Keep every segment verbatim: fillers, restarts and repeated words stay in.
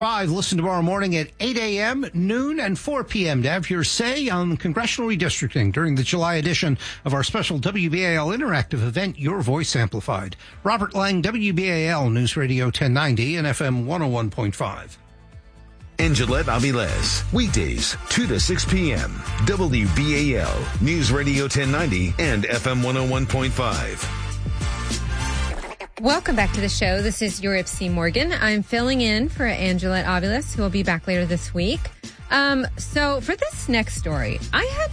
Five, listen tomorrow morning at eight a.m., noon, and four p.m. to have your say on congressional redistricting during the July edition of our special W B A L interactive event, Your Voice Amplified. Robert Lang, W B A L News Radio ten ninety and F M one oh one point five. Angelette Avilés, weekdays, two to six p.m. W B A L News Radio ten ninety and F M one oh one point five. Welcome back to the show. This is Yorip C. Morgan. I'm filling in for Angelette Avilés, who will be back later this week. Um, so for this next story, I had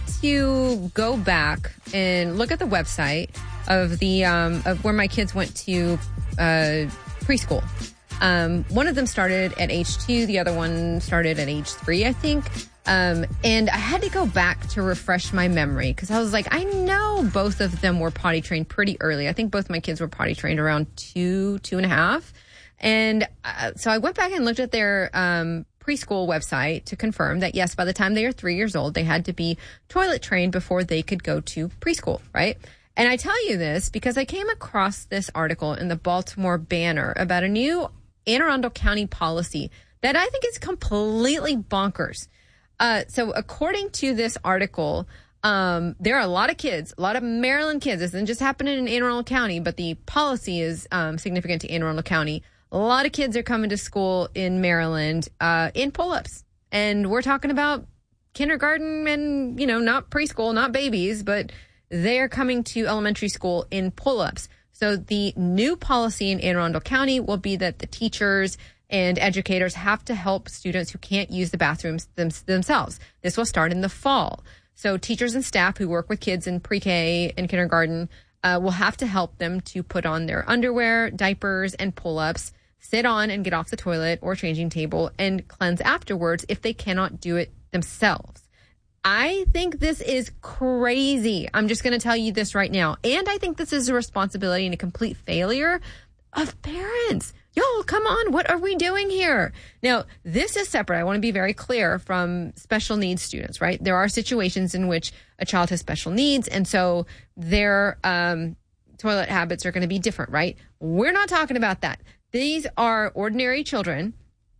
to go back and look at the website of the um, of where my kids went to uh, preschool. Um, one of them started at age two. The other one started at age three, I think. Um, and I had to go back to refresh my memory because I was like, I know both of them were potty trained pretty early. I think both my kids were potty trained around two, two and a half. And uh, so I went back and looked at their um, preschool website to confirm that, yes, by the time they are three years old, they had to be toilet trained before they could go to preschool, right? And I tell you this because I came across this article in the Baltimore Banner about a new Anne Arundel County policy that I think is completely bonkers. Uh, so according to this article, um, there are a lot of kids, a lot of Maryland kids. This isn't just happening in Anne Arundel County, but the policy is um, significant to Anne Arundel County. A lot of kids are coming to school in Maryland uh, in pull-ups. And we're talking about kindergarten and, you know, not preschool, not babies, but they're coming to elementary school in pull-ups. So the new policy in Anne Arundel County will be that the teachers and educators have to help students who can't use the bathrooms them, themselves. This will start in the fall. So teachers and staff who work with kids in pre-K and kindergarten uh, will have to help them to put on their underwear, diapers, and pull-ups, sit on and get off the toilet or changing table, and cleanse afterwards if they cannot do it themselves. I think this is crazy. I'm just going to tell you this right now. And I think this is a responsibility and a complete failure of parents. Y'all, come on. What are we doing here? Now, this is separate. I want to be very clear from special needs students, right? There are situations in which a child has special needs, and so their um, toilet habits are going to be different, right? We're not talking about that. These are ordinary children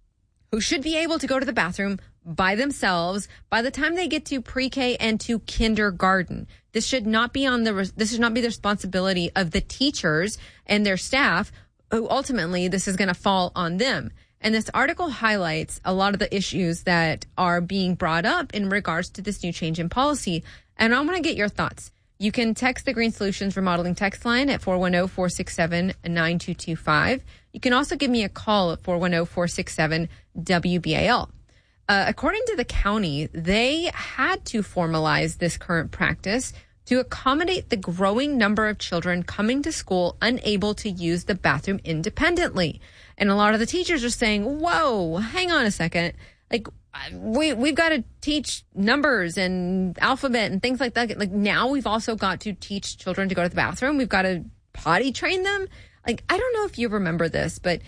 who should be able to go to the bathroom by themselves by the time they get to pre-K and to kindergarten. This should not be on the this should not be the responsibility of the teachers and their staff, who ultimately this is going to fall on them. And this article highlights a lot of the issues that are being brought up in regards to this new change in policy. And I want to get your thoughts. You can text the Green Solutions Remodeling text line at four one zero, four six seven, nine two two five. You can also give me a call at four one zero, four six seven, W B A L. Uh, according to the county, they had to formalize this current practice to accommodate the growing number of children coming to school unable to use the bathroom independently. And a lot of the teachers are saying, whoa, hang on a second. Like, we, we've got to teach numbers and alphabet and things like that. Like, now we've also got to teach children to go to the bathroom. We've got to potty train them. Like, I don't know if you remember this, but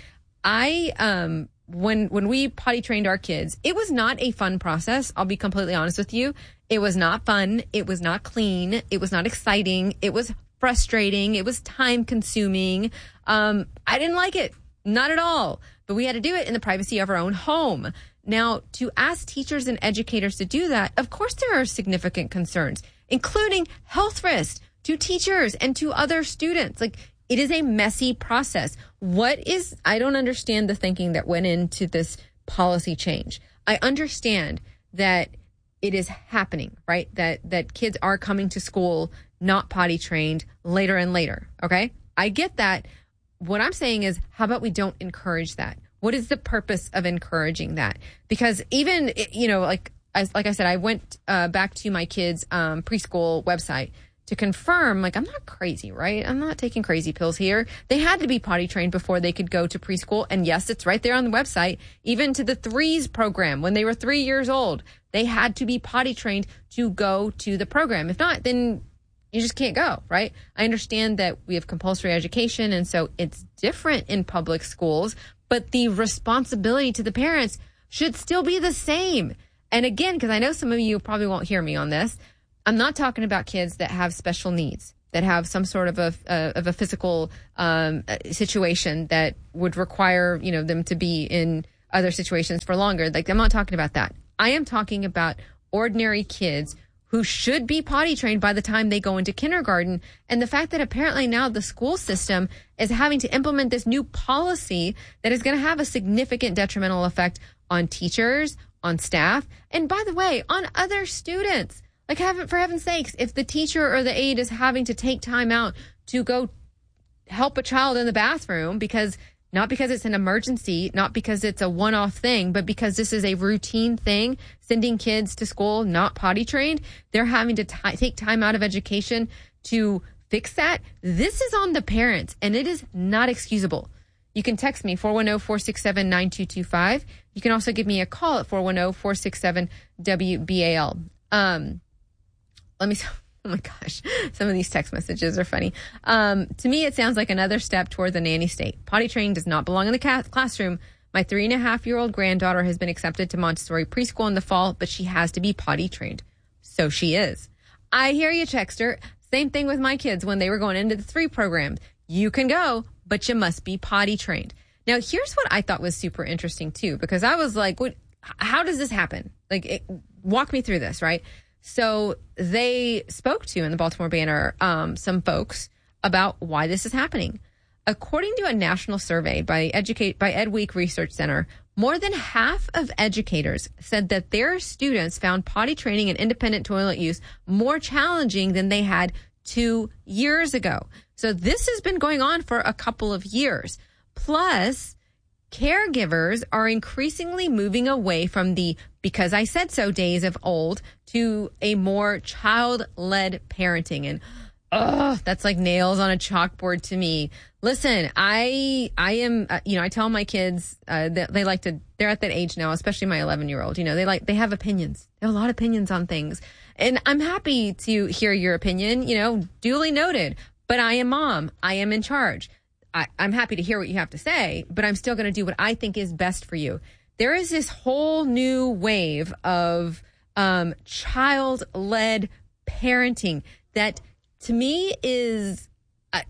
I, um, when, when we potty trained our kids, it was not a fun process. I'll be completely honest with you. It was not fun. It was not clean. It was not exciting. It was frustrating. It was time consuming. Um, I didn't like it. Not at all. But we had to do it in the privacy of our own home. Now, to ask teachers and educators to do that, of course, there are significant concerns, including health risks to teachers and to other students. Like, it is a messy process. What is, I don't understand the thinking that went into this policy change. I understand that it is happening, right? That that kids are coming to school not potty trained later and later, okay? I get that. What I'm saying is, how about we don't encourage that? What is the purpose of encouraging that? Because even, you know, like, as, like I said, I went uh, back to my kids' um, preschool website to confirm, like, I'm not crazy, right? I'm not taking crazy pills here. They had to be potty trained before they could go to preschool. And yes, it's right there on the website. Even to the threes program, when they were three years old, they had to be potty trained to go to the program. If not, then you just can't go, right? I understand that we have compulsory education, and so it's different in public schools, but the responsibility to the parents should still be the same. And again, because I know some of you probably won't hear me on this, I'm not talking about kids that have special needs, that have some sort of a uh, of a physical um, situation that would require, you know, them to be in other situations for longer. Like, I'm not talking about that. I am talking about ordinary kids who should be potty trained by the time they go into kindergarten. And the fact that apparently now the school system is having to implement this new policy that is going to have a significant detrimental effect on teachers, on staff, and by the way, on other students. Like, heaven, for heaven's sakes, if the teacher or the aide is having to take time out to go help a child in the bathroom because not because it's an emergency, not because it's a one-off thing, but because this is a routine thing, sending kids to school not potty trained, they're having to t- take time out of education to fix that. This is on the parents, and it is not excusable. You can text me, four one zero, four six seven, nine two two five. You can also give me a call at four one zero, four six seven, W B A L. Um, let me... Oh my gosh, some of these text messages are funny. Um, to me, it sounds like another step toward the nanny state. Potty training does not belong in the ca- classroom. My three and a half year old granddaughter has been accepted to Montessori preschool in the fall, but she has to be potty trained. So she is. I hear you, Texter. Same thing with my kids when they were going into the three program. You can go, but you must be potty trained. Now, here's what I thought was super interesting too, because I was like, what, how does this happen? Like, it, walk me through this, right? So they spoke to, in the Baltimore Banner, um, some folks about why this is happening. According to a national survey by Educate by EdWeek Research Center, more than half of educators said that their students found potty training and independent toilet use more challenging than they had two years ago. So this has been going on for a couple of years. Plus, caregivers are increasingly moving away from the because I said so days of old to a more child-led parenting. And, oh, that's like nails on a chalkboard to me. Listen, I I am, uh, you know, I tell my kids uh, that they like to, they're at that age now, especially my eleven-year-old, you know, they like, they have opinions. They have a lot of opinions on things. And I'm happy to hear your opinion, you know, duly noted. But I am mom. I am in charge. I, I'm happy to hear what you have to say, but I'm still going to do what I think is best for you. There is this whole new wave of um, child-led parenting that, to me, is uh,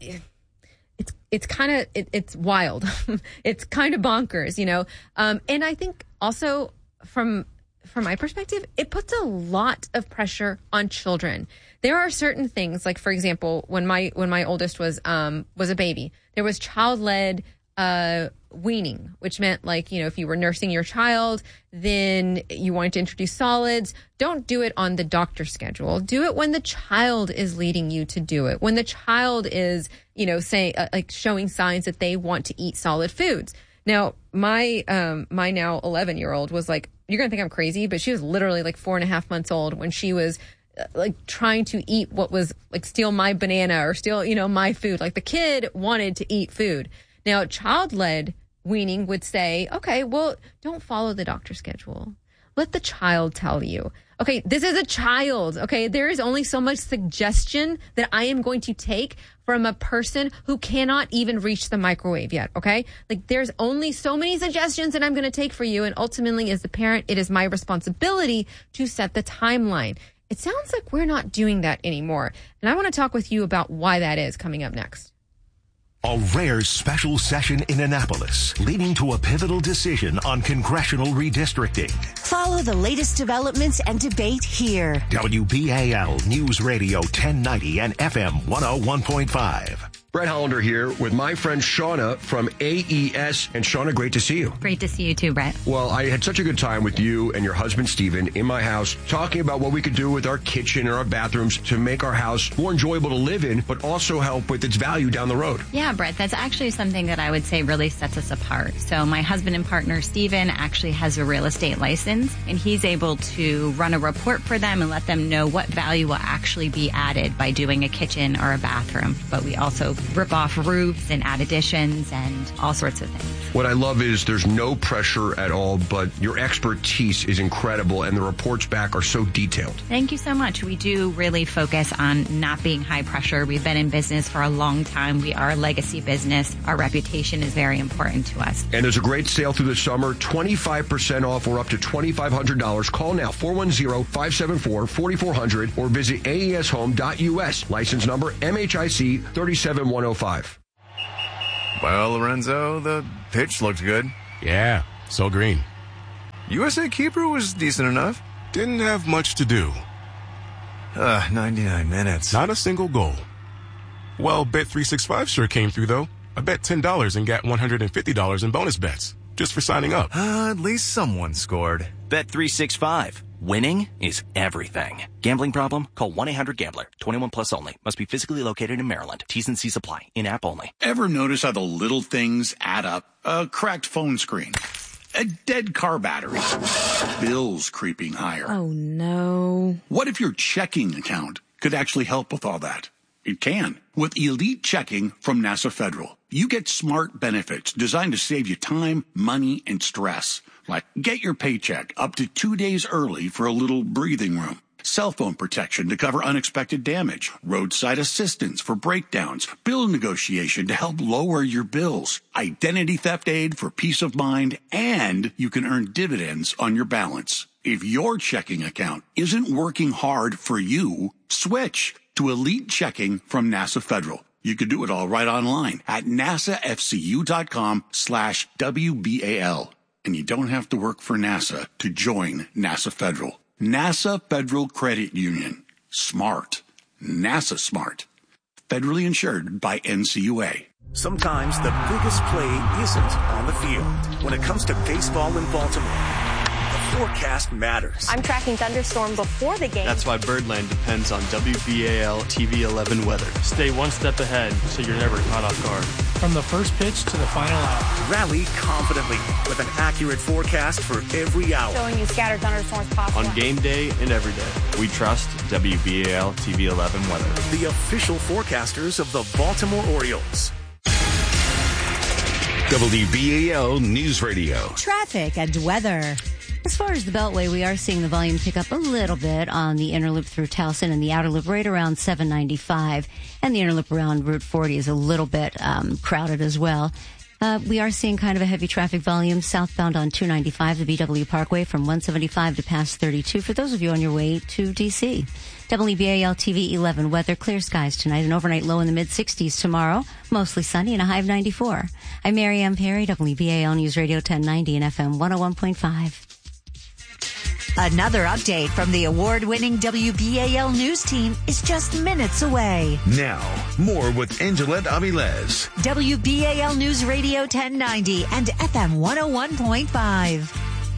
it's it's kind of it, it's wild. It's kind of bonkers, you know. Um, and I think also from from my perspective, it puts a lot of pressure on children. There are certain things, like, for example, when my when my oldest was um was a baby, there was child-led uh weaning, which meant, like, you know, if you were nursing your child, then you wanted to introduce solids. Don't do it on the doctor's schedule. Do it when the child is leading you to do it. When the child is, you know, saying uh, like showing signs that they want to eat solid foods. Now, my um my now eleven year old was like, you're gonna think I'm crazy, but she was literally like four and a half months old when she was uh, like trying to eat what was like steal my banana or steal, you know, my food. Like, the kid wanted to eat food. Now, child-led weaning would say, okay, well, don't follow the doctor's schedule. Let the child tell you. Okay, this is a child. Okay, there is only so much suggestion that I am going to take from a person who cannot even reach the microwave yet. Okay, like, there's only so many suggestions that I'm going to take for you. And ultimately, as the parent, it is my responsibility to set the timeline. It sounds like we're not doing that anymore. And I want to talk with you about why that is coming up next. A rare special session in Annapolis, leading to a pivotal decision on congressional redistricting. Follow the latest developments and debate here. W B A L News Radio ten ninety and F M one oh one point five. Brett Hollander here with my friend Shauna from A E S. And Shauna, great to see you. Great to see you too, Brett. Well, I had such a good time with you and your husband, Steven, in my house, talking about what we could do with our kitchen and our bathrooms to make our house more enjoyable to live in, but also help with its value down the road. Yeah, Brett, that's actually something that I would say really sets us apart. So my husband and partner, Steven, actually has a real estate license, and he's able to run a report for them and let them know what value will actually be added by doing a kitchen or a bathroom. But we also rip off roofs and add additions and all sorts of things. What I love is there's no pressure at all, but your expertise is incredible, and the reports back are so detailed. Thank you so much. We do really focus on not being high pressure. We've been in business for a long time. We are a legacy business. Our reputation is very important to us. And there's a great sale through the summer, twenty-five percent off or up to twenty-five hundred dollars. Call now, four one zero, five seven four, four four zero zero, or visit A E S home dot U S. License number M H I C three seven one zero five. Well, Lorenzo, the pitch looked good. Yeah, So green. U S A Keeper was decent enough. Didn't have much to do. Uh, ninety-nine minutes. Not a single goal. Well, Bet three sixty-five sure came through, though. I bet ten dollars and got one hundred fifty dollars in bonus bets just for signing up. Uh, at least someone scored. Bet three sixty-five. Winning is everything. Gambling problem? Call one eight hundred gambler. twenty-one plus only. Must be physically located in Maryland. T's and C's apply. In-app only. Ever notice how the little things add up? A cracked phone screen. A dead car battery. Bills creeping higher. Oh, no. What if your checking account could actually help with all that? It can. With Elite Checking from NASA Federal. You get smart benefits designed to save you time, money, and stress. Like get your paycheck up to two days early for a little breathing room. Cell phone protection to cover unexpected damage. Roadside assistance for breakdowns. Bill negotiation to help lower your bills. Identity theft aid for peace of mind. And you can earn dividends on your balance. If your checking account isn't working hard for you, switch to Elite Checking from NASA Federal. You can do it all right online at nasafcu.com slash WBAL. And you don't have to work for NASA to join NASA Federal. NASA Federal Credit Union. Smart. NASA smart. Federally insured by N C U A. Sometimes the biggest play isn't on the field. When it comes to baseball in Baltimore, the forecast matters. I'm tracking thunderstorm before the game. That's why Birdland depends on W B A L T V eleven weather. Stay one step ahead so you're never caught off guard. From the first pitch to the final out. Rally confidently with an accurate forecast for every hour. Showing you scattered thunderstorms possible. On game day and every day, we trust W B A L T V eleven weather. The official forecasters of the Baltimore Orioles. W B A L News Radio. Traffic and weather. As far as the Beltway, we are seeing the volume pick up a little bit on the inner loop through Towson and the outer loop right around seven ninety-five. And the inner loop around Route forty is a little bit um, crowded as well. Uh, we are seeing kind of a heavy traffic volume southbound on two ninety-five, the B W Parkway from one seventy-five to past thirty-two for those of you on your way to D C. W B A L T V eleven weather, clear skies tonight, an overnight low in the mid-sixties tomorrow, mostly sunny and a high of ninety-four. I'm Mary Ann Perry, W B A L News Radio ten ninety and F M one oh one point five. Another update from the award-winning W B A L News team is just minutes away. Now, more with Angelette Avilés. W B A L News Radio ten ninety and F M one oh one point five.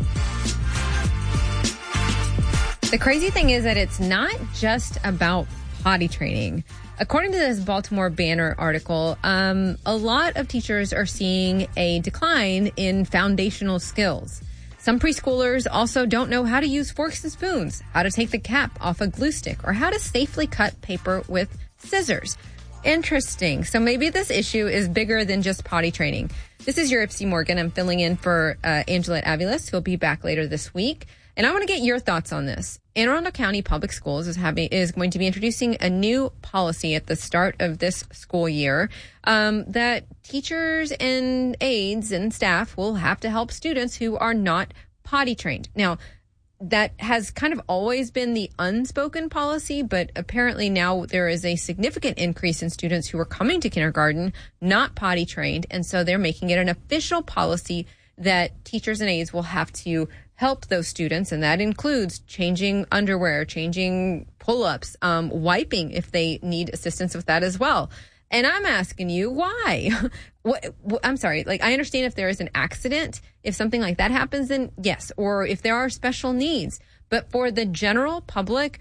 The crazy thing is that it's not just about potty training. According to this Baltimore Banner article, um, a lot of teachers are seeing a decline in foundational skills. Some preschoolers also don't know how to use forks and spoons, how to take the cap off a glue stick, or how to safely cut paper with scissors. Interesting. So maybe this issue is bigger than just potty training. This is Europe C. Morgan. I'm filling in for uh, Angelette Avilés, who will be back later this week. And I want to get your thoughts on this. Anne Arundel County Public Schools is having is going to be introducing a new policy at the start of this school year um, that teachers and aides and staff will have to help students who are not potty trained. Now, that has kind of always been the unspoken policy, but apparently now there is a significant increase in students who are coming to kindergarten not potty trained, and so they're making it an official policy that teachers and aides will have to help those students, and that includes changing underwear, changing pull-ups, um, wiping if they need assistance with that as well. And I'm asking you, why? what, what, I'm sorry, like, I understand if there is an accident, if something like that happens, then yes, or if there are special needs. But for the general public,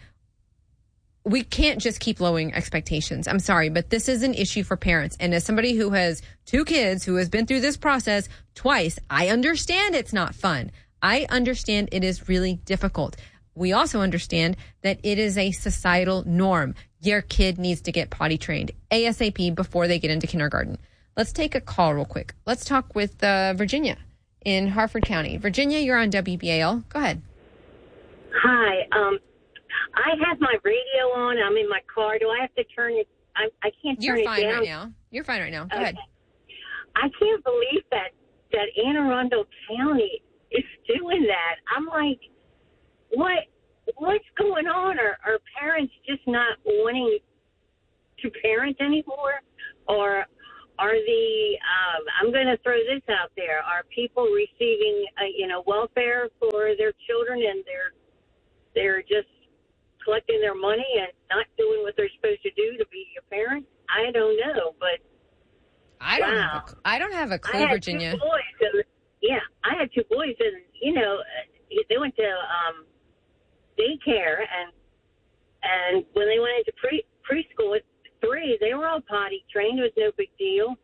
we can't just keep lowering expectations. I'm sorry, but this is an issue for parents. And as somebody who has two kids who has been through this process twice, I understand it's not fun. I understand it is really difficult. We also understand that it is a societal norm. Your kid needs to get potty trained ASAP before they get into kindergarten. Let's take a call real quick. Let's talk with uh, Virginia in Harford County. Virginia, you're on W B A L. Go ahead. Hi. Um, I have my radio on. I'm in my car. Do I have to turn it? I, I can't turn You're it fine down. right now. You're fine right now. Go Okay. ahead. I can't believe that, that Anne Arundel County is doing that. I'm like, what? What's going on? Are, are parents just not wanting to parent anymore? Or are the, um, I'm going to throw this out there, are people receiving, uh, you know, welfare for their children and they're, they're just collecting their money and not doing what they're supposed to do to be a parent? I don't know, but I don't wow. have a, I don't have a clue, I had Virginia. Two boys and, yeah, I had two boys, and you know, they went to um, daycare, and and when they went into pre preschool at three, they were all potty trained. It was no big deal.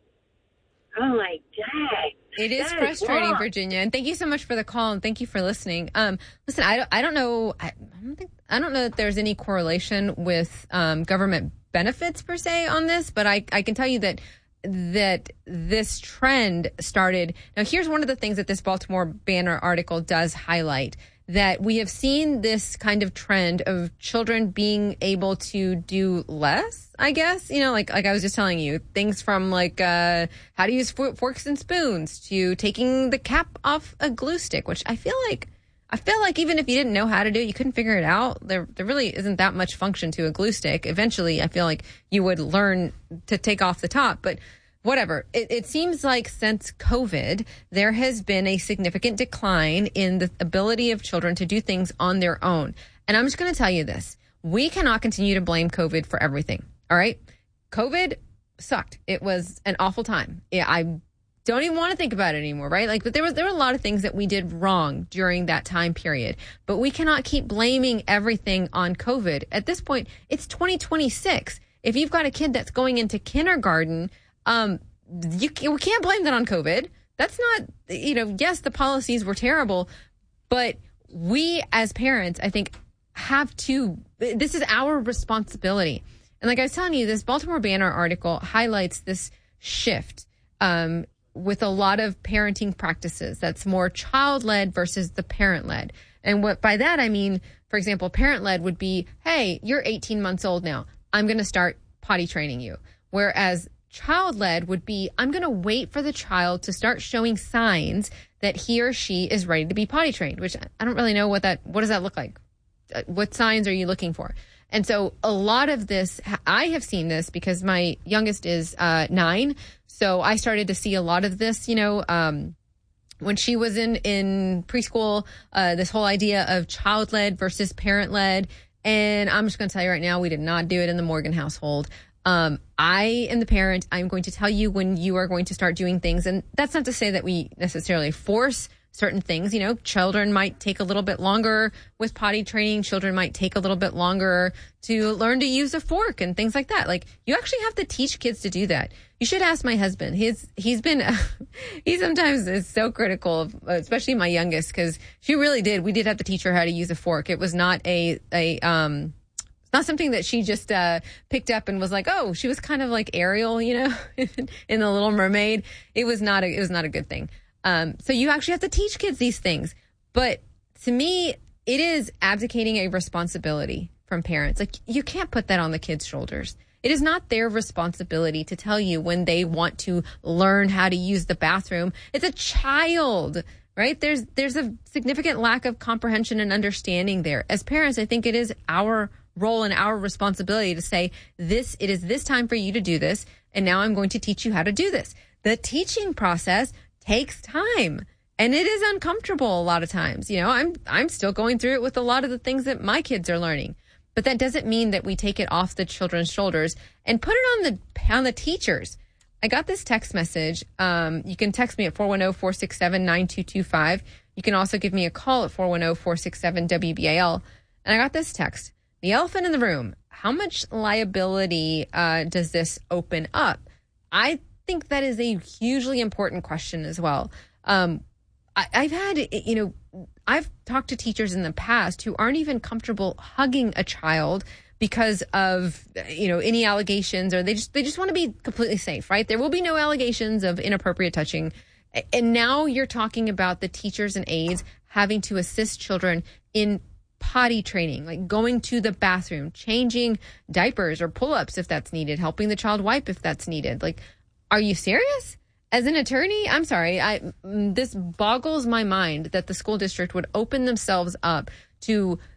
I'm like, Dad. It is frustrating, Virginia, and thank you so much for the call, and thank you for listening. Um, listen, I don't, I don't know, I, I don't think, I don't know that there's any correlation with um, government benefits per se on this, but I, I can tell you that that this trend started. Now, here's one of the things that this Baltimore Banner article does highlight, that we have seen this kind of trend of children being able to do less, I guess. You know, like like I was just telling you, things from like uh, how to use forks and spoons to taking the cap off a glue stick, which I feel like I feel like even if you didn't know how to do it, you couldn't figure it out. There there really isn't that much function to a glue stick. Eventually, I feel like you would learn to take off the top, but whatever. It, it seems like since COVID, there has been a significant decline in the ability of children to do things on their own. And I'm just going to tell you this. We cannot continue to blame COVID for everything. All right? COVID sucked. It was an awful time. Yeah, I don't even want to think about it anymore, right? Like, but there was there were a lot of things that we did wrong during that time period. But we cannot keep blaming everything on COVID. At this point, it's twenty twenty-six. If you've got a kid that's going into kindergarten, Um, you, you can't blame that on COVID. That's not, you know, yes, the policies were terrible, but we as parents, I think, have to, this is our responsibility. And like I was telling you, this Baltimore Banner article highlights this shift um, with a lot of parenting practices that's more child-led versus the parent-led. And what by that I mean, for example, parent-led would be, hey, you're eighteen months old now. I'm going to start potty training you. Whereas child-led would be, I'm going to wait for the child to start showing signs that he or she is ready to be potty trained, which I don't really know what that, what does that look like? What signs are you looking for? And so a lot of this, I have seen this because my youngest is uh, nine. So I started to see a lot of this, you know, um, when she was in, in preschool, uh, this whole idea of child-led versus parent-led. And I'm just going to tell you right now, we did not do it in the Morgan household. Um, I am the parent. I'm going to tell you when you are going to start doing things. And that's not to say that we necessarily force certain things. You know, children might take a little bit longer with potty training. Children might take a little bit longer to learn to use a fork and things like that. Like, you actually have to teach kids to do that. You should ask my husband. He's, he's been, he sometimes is so critical of, especially my youngest, because she really did. We did have to teach her how to use a fork. It was not a, a, um, not something that she just uh, picked up and was like, oh, she was kind of like Ariel, you know, in The Little Mermaid. It was not a, it was not a good thing. Um, so you actually have to teach kids these things. But to me, it is abdicating a responsibility from parents. Like, you can't put that on the kids' shoulders. It is not their responsibility to tell you when they want to learn how to use the bathroom. It's a child, right? There's there's a significant lack of comprehension and understanding there. As parents, I think it is our role and our responsibility to say, this, it is this time for you to do this, and now I'm going to teach you how to do this. The teaching process takes time, and it is uncomfortable a lot of times. You know, I'm I'm still going through it with a lot of the things that my kids are learning. But that doesn't mean that we take it off the children's shoulders and put it on the on the teachers. I got this text message. Um, you can text me at four one zero, four six seven, nine two two five. You can also give me a call at four one zero, four six seven, W B A L. And I got this text. The elephant in the room. How much liability uh, does this open up? I think that is a hugely important question as well. Um, I, I've had, you know, I've talked to teachers in the past who aren't even comfortable hugging a child because of, you know, any allegations, or they just they just want to be completely safe, right? There will be no allegations of inappropriate touching. And now you're talking about the teachers and aides having to assist children in potty training, like going to the bathroom, changing diapers or pull-ups if that's needed, helping the child wipe if that's needed. Like, are you serious? As an attorney, I'm sorry, I this boggles my mind that the school district would open themselves up to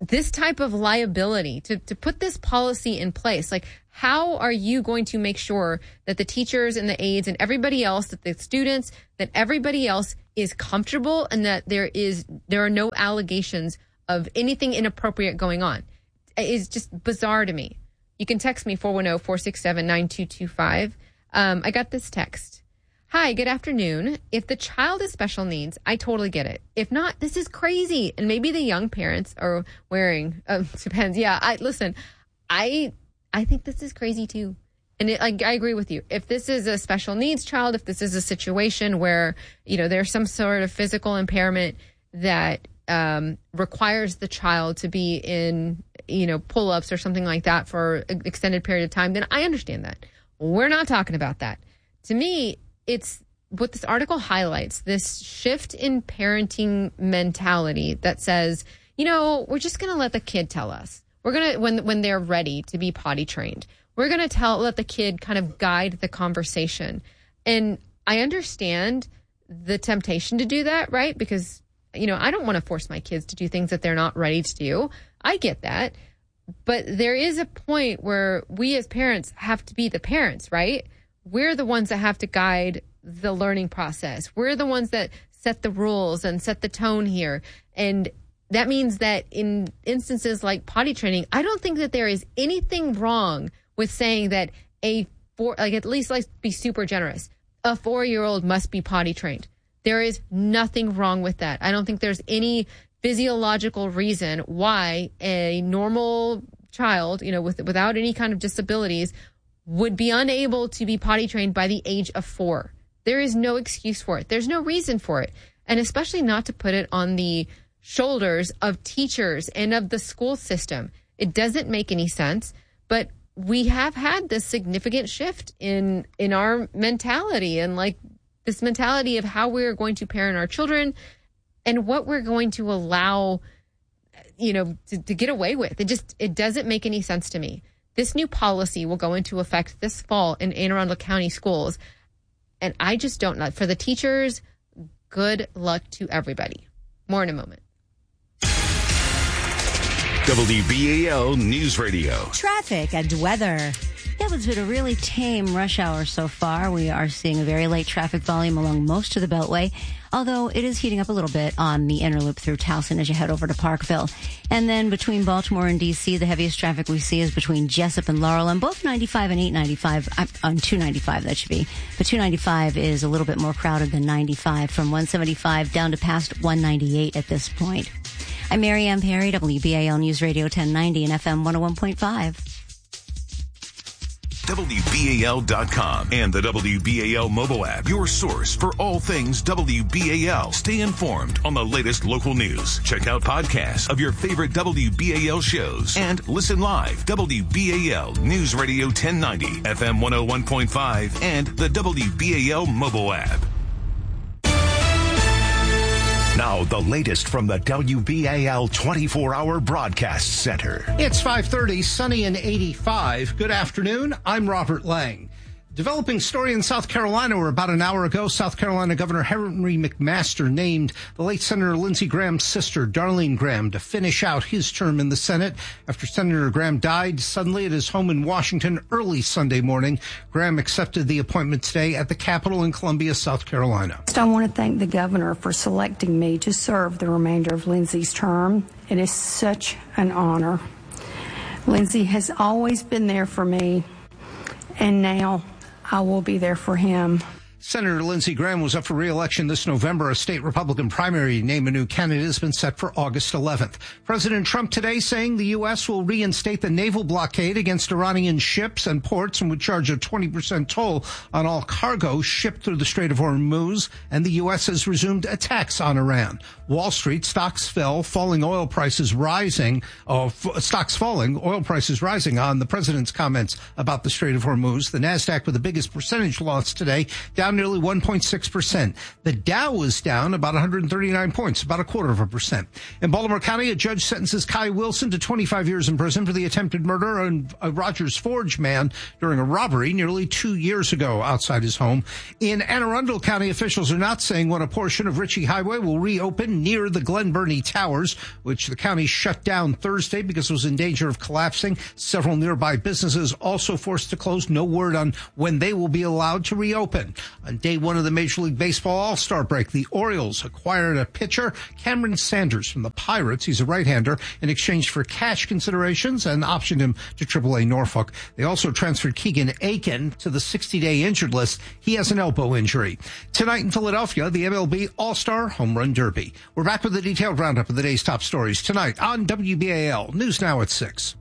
this type of liability, to, to put this policy in place. Like, how are you going to make sure that the teachers and the aides and everybody else, that the students, that everybody else is comfortable and that there is there are no allegations of anything inappropriate going on? It's just bizarre to me. You can text me four one zero, four six seven, nine two two five. Um, I got this text. Hi, good afternoon. If the child has special needs, I totally get it. If not, this is crazy. And maybe the young parents are wearing, uh, depends. Yeah, I listen, I I think this is crazy too. And it, I, I agree with you. If this is a special needs child, if this is a situation where, you know, there's some sort of physical impairment that um, requires the child to be in, you know, pull-ups or something like that for an extended period of time, then I understand that. We're not talking about that. To me, it's what this article highlights, this shift in parenting mentality that says, you know, we're just going to let the kid tell us. We're going to, when when they're ready to be potty trained, we're going to tell, let the kid kind of guide the conversation. And I understand the temptation to do that, right? Because, you know, I don't want to force my kids to do things that they're not ready to do. I get that. But there is a point where we as parents have to be the parents, right? We're the ones that have to guide the learning process. We're the ones that set the rules and set the tone here. And that means that in instances like potty training, I don't think that there is anything wrong with saying that a four, like at least let's be super generous, a four-year-old must be potty trained. There is nothing wrong with that. I don't think there's any physiological reason why a normal child, you know, with without any kind of disabilities would be unable to be potty trained by the age of four. There is no excuse for it. There's no reason for it. And especially not to put it on the shoulders of teachers and of the school system. It doesn't make any sense, but we have had this significant shift in, in our mentality and like this mentality of how we're going to parent our children and what we're going to allow, you know, to, to get away with. It just, it doesn't make any sense to me. This new policy will go into effect this fall in Anne Arundel County schools. And I just don't know. For the teachers, good luck to everybody. More in a moment. W B A L News Radio. Traffic and weather. Yeah, it's been a really tame rush hour so far. We are seeing a very light traffic volume along most of the Beltway, although it is heating up a little bit on the inner loop through Towson as you head over to Parkville. And then between Baltimore and D C, the heaviest traffic we see is between Jessup and Laurel on both ninety-five and eight ninety-five, uh, on two ninety-five, that should be. But two ninety-five is a little bit more crowded than ninety-five, from one seventy-five down to past one ninety-eight at this point. I'm Mary Ann Perry, W B A L News Radio ten ninety and F M one oh one point five. W B A L dot com and the W B A L mobile app, your source for all things W B A L. Stay informed on the latest local news. Check out podcasts of your favorite W B A L shows and listen live. W B A L News Radio ten ninety, F M one oh one point five, and the W B A L mobile app. Now, the latest from the W B A L twenty-four hour Broadcast Center. It's five thirty, sunny and eighty-five. Good afternoon. I'm Robert Lang. Developing story in South Carolina, where about an hour ago, South Carolina Governor Henry McMaster named the late Senator Lindsey Graham's sister, Darlene Graham, to finish out his term in the Senate after Senator Graham died suddenly at his home in Washington early Sunday morning. Graham accepted the appointment today at the Capitol in Columbia, South Carolina. I want to thank the governor for selecting me to serve the remainder of Lindsey's term. It is such an honor. Lindsey has always been there for me, and now I will be there for him. Senator Lindsey Graham was up for re-election this November. A state Republican primary to name a new candidate has been set for August eleventh. President Trump today saying the U S will reinstate the naval blockade against Iranian ships and ports and would charge a twenty percent toll on all cargo shipped through the Strait of Hormuz. And the U S has resumed attacks on Iran. Wall Street stocks fell, falling oil prices rising, uh, f- stocks falling, oil prices rising on the president's comments about the Strait of Hormuz. The NASDAQ with the biggest percentage loss today. Dow down nearly one point six percent. The Dow was down about one hundred thirty-nine points, about a quarter of a percent. In Baltimore County, a judge sentences Kai Wilson to twenty-five years in prison for the attempted murder of a Rogers Forge man during a robbery nearly two years ago outside his home. In Anne Arundel County, officials are not saying when a portion of Ritchie Highway will reopen near the Glen Burnie Towers, which the county shut down Thursday because it was in danger of collapsing. Several nearby businesses also forced to close. No word on when they will be allowed to reopen. On day one of the Major League Baseball All-Star break, the Orioles acquired a pitcher, Cameron Sanders, from the Pirates. He's a right-hander, in exchange for cash considerations and optioned him to triple A Norfolk. They also transferred Keegan Aiken to the sixty-day injured list. He has an elbow injury. Tonight in Philadelphia, the M L B All-Star Home Run Derby. We're back with a detailed roundup of the day's top stories tonight on W B A L. News now at six.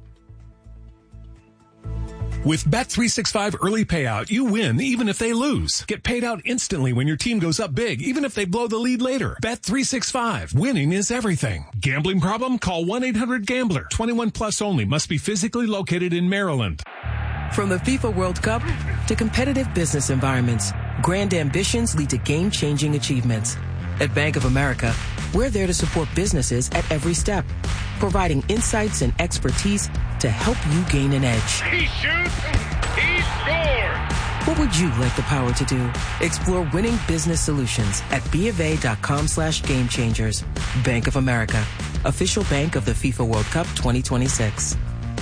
With Bet three sixty-five Early Payout, you win even if they lose. Get paid out instantly when your team goes up big, even if they blow the lead later. Bet three sixty-five. Winning is everything. Gambling problem? Call one eight hundred gambler. twenty-one plus only. Must be physically located in Maryland. From the FIFA World Cup to competitive business environments, grand ambitions lead to game-changing achievements. At Bank of America, we're there to support businesses at every step, providing insights and expertise to help you gain an edge. He shoots, he scores! What would you like the power to do? Explore winning business solutions at BofA.com slash game changers. Bank of America, official bank of the FIFA World Cup twenty twenty-six.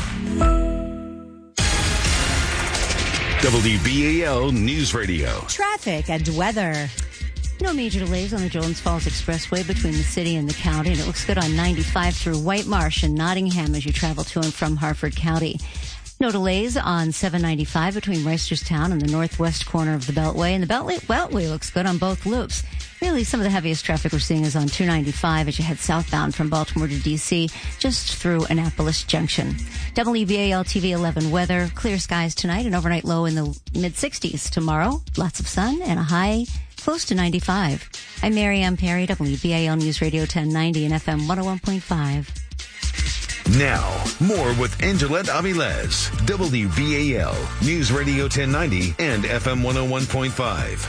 W B A L News Radio. Traffic and weather. No major delays on the Jones Falls Expressway between the city and the county, and it looks good on ninety-five through White Marsh and Nottingham as you travel to and from Harford County. No delays on seven ninety-five between Reisterstown and the northwest corner of the Beltway, and the Beltway, Beltway looks good on both loops. Really, some of the heaviest traffic we're seeing is on two ninety-five as you head southbound from Baltimore to D C, just through Annapolis Junction. W B A L T V eleven weather, clear skies tonight, an overnight low in the mid sixties. Tomorrow, lots of sun and a high close to ninety-five. I'm Mary Ann Perry, W B A L News Radio ten ninety and F M one oh one point five. Now, more with Angelette Avilés, W B A L News Radio ten ninety and F M one oh one point five.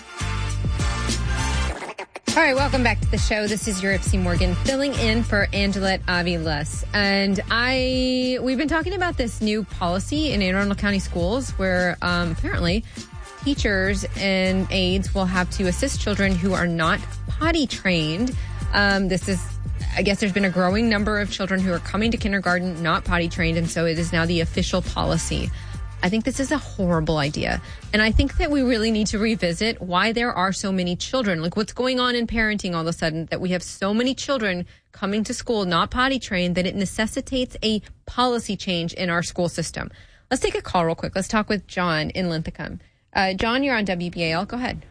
All right, welcome back to the show. This is your F C Morgan filling in for Angelette Avilés. And I, we've been talking about this new policy in Anne Arundel County schools where um, apparently teachers and aides will have to assist children who are not potty trained. Um, this is, I guess there's been a growing number of children who are coming to kindergarten not potty trained, and so it is now the official policy. I think this is a horrible idea. And I think that we really need to revisit why there are so many children. Like what's going on in parenting all of a sudden, that we have so many children coming to school not potty trained that it necessitates a policy change in our school system. Let's take a call real quick. Let's talk with John in Linthicum. Uh, John, you're on W B A L. Go ahead.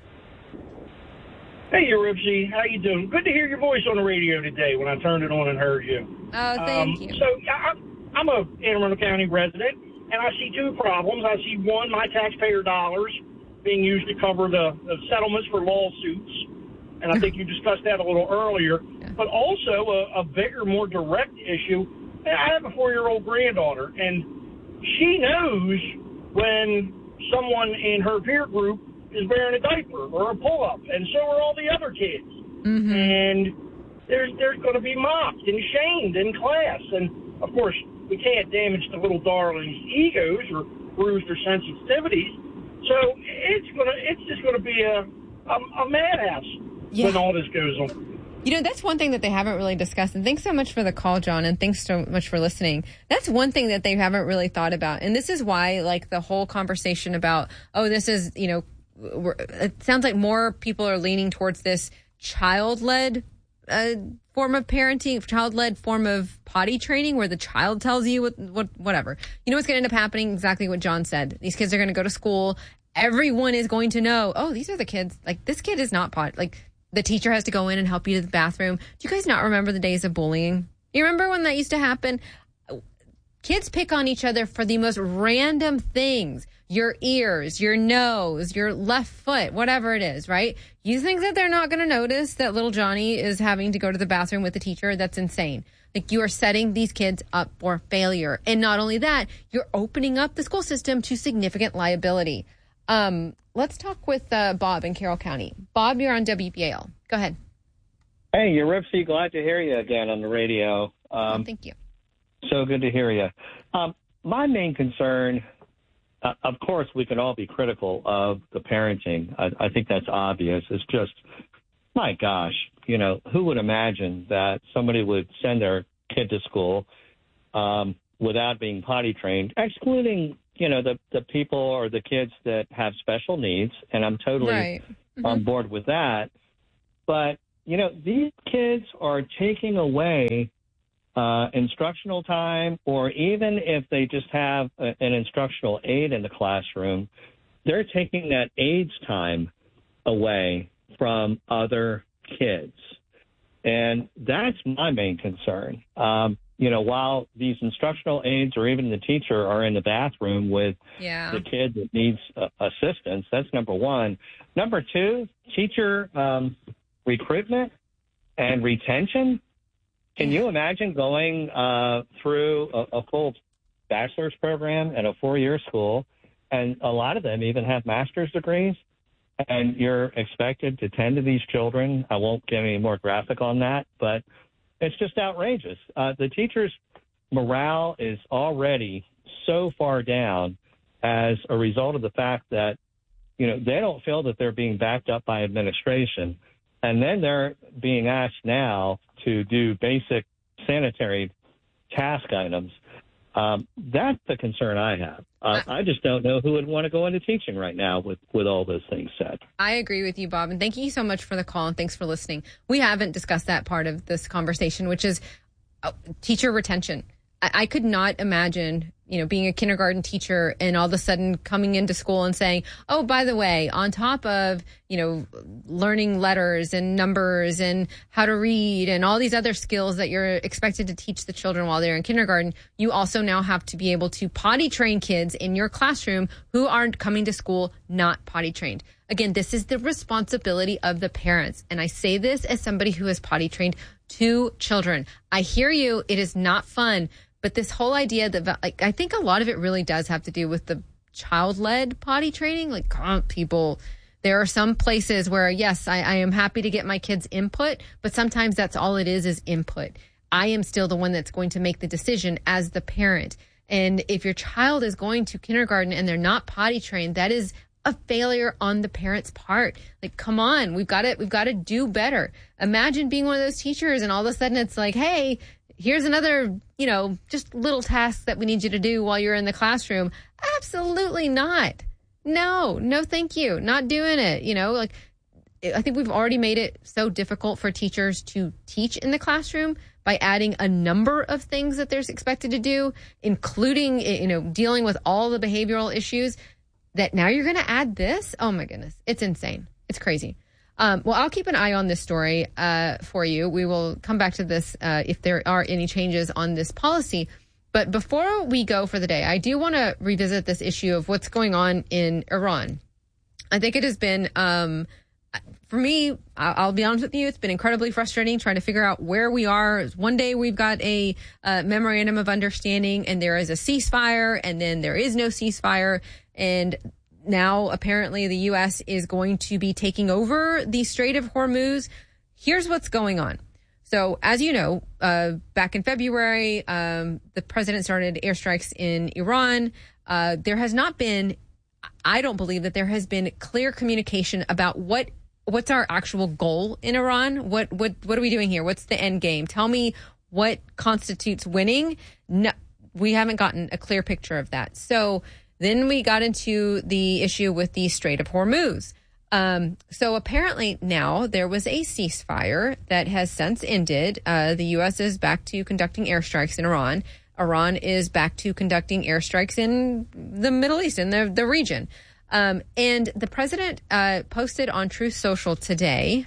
Hey, Ripsy. How you doing? Good to hear your voice on the radio today when I turned it on and heard you. Oh, thank um, you. So I, I'm a Anne Arundel County resident, and I see two problems. I see, one, my taxpayer dollars being used to cover the, the settlements for lawsuits, and I think you discussed that a little earlier. Yeah. But also a, a bigger, more direct issue. I have a four-year-old granddaughter, and she knows when someone in her peer group is wearing a diaper or a pull-up, and so are all the other kids. Mm-hmm. And there's there's going to be mocked and shamed in class. And, of course, we can't damage the little darlings' egos or bruise their sensitivities. So it's gonna it's just going to be a, a, a madhouse yeah. when all this goes on. You know, that's one thing that they haven't really discussed. And thanks so much for the call, John, and thanks so much for listening. That's one thing that they haven't really thought about. And this is why, like, the whole conversation about, oh, this is, you know, we're, it sounds like more people are leaning towards this child-led uh, form of parenting, child-led form of potty training, where the child tells you what, what whatever. You know what's going to end up happening? Exactly what John said. These kids are going to go to school. Everyone is going to know, oh, these are the kids. Like, this kid is not pot. Like, the teacher has to go in and help you to the bathroom. Do you guys not remember the days of bullying? You remember when that used to happen? Kids pick on each other for the most random things. Your ears, your nose, your left foot, whatever it is, right? You think that they're not going to notice that little Johnny is having to go to the bathroom with the teacher? That's insane. Like, you are setting these kids up for failure. And not only that, you're opening up the school system to significant liability. Um, let's talk with uh, Bob in Carroll County. Bob, you're on W B A L. Go ahead. Hey, Euripsy, glad to hear you again on the radio. Um, oh, thank you. So good to hear you. Um, my main concern, uh, of course, we can all be critical of the parenting. I, I think that's obvious. It's just, my gosh, you know, who would imagine that somebody would send their kid to school um, without being potty trained, excluding, you know, the, the people or the kids that have special needs, and I'm totally right. mm-hmm. on board with that. But, you know, these kids are taking away uh, instructional time, or even if they just have a, an instructional aide in the classroom, they're taking that aide's time away from other kids. And that's my main concern. Um, you know, while these instructional aides or even the teacher are in the bathroom with yeah. the kid that needs uh, assistance, that's number one. Number two, teacher um, recruitment and retention. Can you imagine going uh, through a, a full bachelor's program at a four-year school, and a lot of them even have master's degrees, and you're expected to tend to these children? I won't get any more graphic on that, but it's just outrageous. Uh, the teachers' morale is already so far down as a result of the fact that, you know, they don't feel that they're being backed up by administration. And then they're being asked now to do basic sanitary task items. Um, that's the concern I have. Uh, I just don't know who would want to go into teaching right now with, with all those things said. I agree with you, Bob, and thank you so much for the call, and thanks for listening. We haven't discussed that part of this conversation, which is uh, teacher retention. I, I could not imagine, you know, being a kindergarten teacher and all of a sudden coming into school and saying, oh, by the way, on top of, you know, learning letters and numbers and how to read and all these other skills that you're expected to teach the children while they're in kindergarten, you also now have to be able to potty train kids in your classroom who aren't coming to school not potty trained. Again, this is the responsibility of the parents. And I say this as somebody who has potty trained two children. I hear you. It is not fun. But this whole idea that, like, I think a lot of it really does have to do with the child-led potty training. Like, people, there are some places where, yes, I, I am happy to get my kids' input, but sometimes that's all it is, is input. I am still the one that's going to make the decision as the parent. And if your child is going to kindergarten and they're not potty trained, that is a failure on the parent's part. Like, come on, we've got to, we've got to do better. Imagine being one of those teachers and all of a sudden it's like, hey, here's another, you know, just little task that we need you to do while you're in the classroom. Absolutely not. No, no, thank you. Not doing it. You know, like, I think we've already made it so difficult for teachers to teach in the classroom by adding a number of things that they're expected to do, including, you know, dealing with all the behavioral issues, that now you're going to add this. Oh my goodness. It's insane. It's crazy. Um, well, I'll keep an eye on this story uh, for you. We will come back to this uh, if there are any changes on this policy. But before we go for the day, I do want to revisit this issue of what's going on in Iran. I think it has been, um, for me, I'll be honest with you, it's been incredibly frustrating trying to figure out where we are. One day we've got a uh, memorandum of understanding and there is a ceasefire, and then there is no ceasefire. And now, apparently, the U S is going to be taking over the Strait of Hormuz. Here's what's going on. So, as you know, uh, back in February, um, the president started airstrikes in Iran. Uh, there has not been, I don't believe that there has been clear communication about what what's our actual goal in Iran. What what what are we doing here? What's the end game? Tell me what constitutes winning. No, we haven't gotten a clear picture of that. So then we got into the issue with the Strait of Hormuz. Um, so apparently now there was a ceasefire that has since ended. Uh, the U S is back to conducting airstrikes in Iran. Iran is back to conducting airstrikes in the Middle East, in the, the region. Um, and the president uh, posted on Truth Social today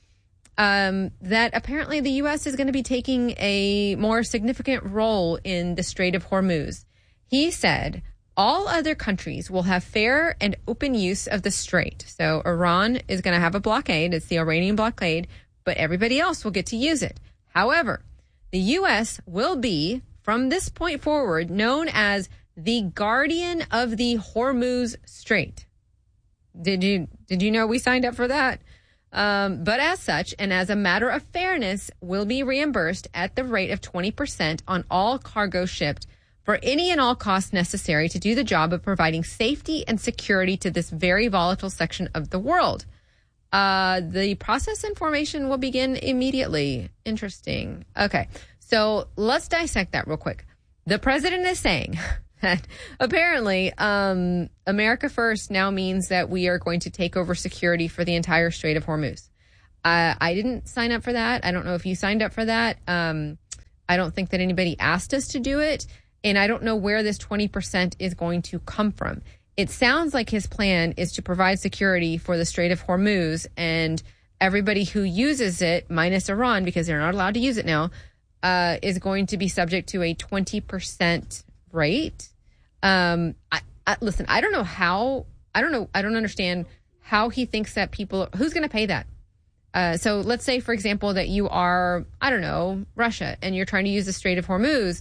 um, that apparently the U S is going to be taking a more significant role in the Strait of Hormuz. He said, all other countries will have fair and open use of the strait. So Iran is going to have a blockade. It's the Iranian blockade, but everybody else will get to use it. However, the U S will be, from this point forward, known as the guardian of the Hormuz Strait. Did you did you know we signed up for that? Um, but as such, and as a matter of fairness, will be reimbursed at the rate of twenty percent on all cargo shipped for any and all costs necessary to do the job of providing safety and security to this very volatile section of the world. Uh, the process and formation will begin immediately. Interesting. Okay, so let's dissect that real quick. The president is saying that apparently um, America First now means that we are going to take over security for the entire Strait of Hormuz. Uh, I didn't sign up for that. I don't know if you signed up for that. Um, I don't think that anybody asked us to do it. And I don't know where this twenty percent is going to come from. It sounds like his plan is to provide security for the Strait of Hormuz, and everybody who uses it, minus Iran, because they're not allowed to use it now, uh, is going to be subject to a twenty percent rate. Um, I, I, listen, I don't know how, I don't know, I don't understand how he thinks that people, who's going to pay that? Uh, so let's say, for example, that you are, I don't know, Russia, and you're trying to use the Strait of Hormuz.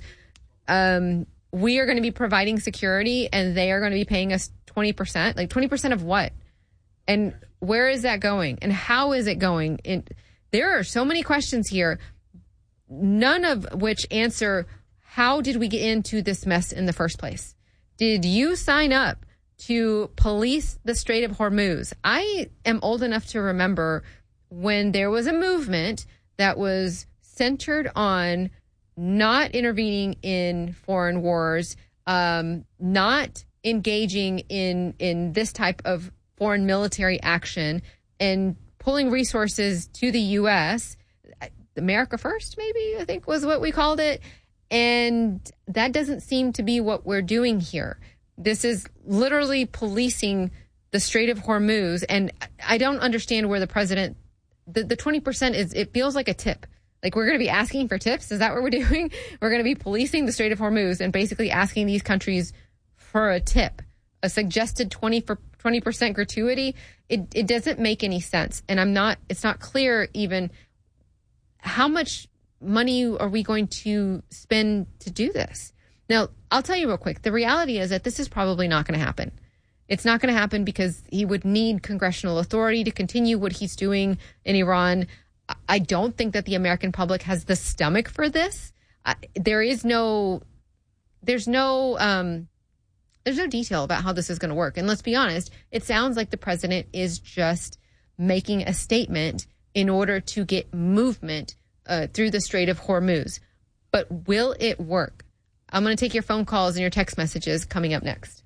Um, we are going to be providing security, and they are going to be paying us twenty percent. Like twenty percent of what? And where is that going? And how is it going? And there are so many questions here, none of which answer how did we get into this mess in the first place? Did you sign up to police the Strait of Hormuz? I am old enough to remember when there was a movement that was centered on not intervening in foreign wars, um, not engaging in in this type of foreign military action, and pulling resources to the U S. America First, maybe, I think was what we called it. And that doesn't seem to be what we're doing here. This is literally policing the Strait of Hormuz. And I don't understand where the president, the, the twenty percent is, it feels like a tip. Like we're going to be asking for tips. Is that what we're doing? We're going to be policing the Strait of Hormuz and basically asking these countries for a tip, a suggested twenty for twenty percent gratuity. It, it doesn't make any sense. And I'm not, it's not clear even how much money are we going to spend to do this? Now, I'll tell you real quick. The reality is that this is probably not going to happen. It's not going to happen because he would need congressional authority to continue what he's doing in Iran. I don't think that the American public has the stomach for this. Uh, there is no, there's no, um, there's no detail about how this is going to work. And let's be honest, it sounds like the president is just making a statement in order to get movement uh, through the Strait of Hormuz. But will it work? I'm going to take your phone calls and your text messages coming up next.